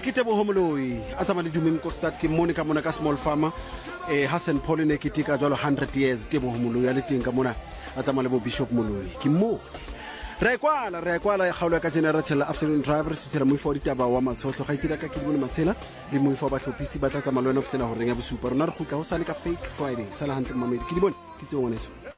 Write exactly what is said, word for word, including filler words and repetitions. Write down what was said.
ke Teboho Moloi a tsama le dumeng ko start ke Monica mona ka Small Farmer eh Hassan Paul ne ke tika jalo one hundred years Teboho Moloi a le teng ka mona a tsama le bo Bishop Moloi ke mo re kwala re kwala gaolo ka General Afternoon Drivers se tsela mo ifo ditaba wa matsotlo ga itsela ka ke bone matsela le mo ifo ba tlhopisi ba tla tsama le wena o fetela go reng ya bosupa rona re go tla go sale ka Fake Friday sala hantle mamedi ke di bone ke tse ngone